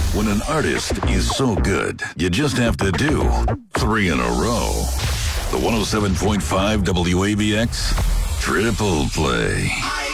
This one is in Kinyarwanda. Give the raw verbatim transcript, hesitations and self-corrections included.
When an artist is so good, you just have to do three in a row. The one oh seven point five W A B X Triple Play.